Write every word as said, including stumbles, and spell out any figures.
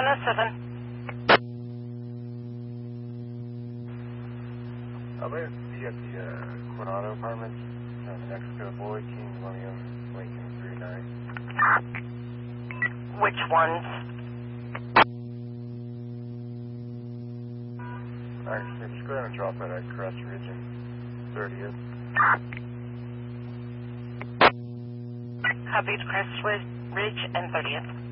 one oh seven. I'm going to be at the uh, Coronado Apartments, uh, New Mexico, Boyd, King, William, Lincoln, three nine. Which ones? Alright, so just go ahead and drop that at Crest Ridge and thirtieth. Copied Crest Ridge and thirtieth.